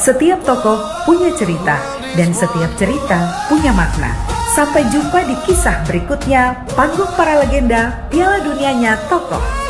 Setiap tokoh punya cerita, dan setiap cerita punya makna. Sampai jumpa di kisah berikutnya, panggung para legenda Piala Dunianya Tokoh.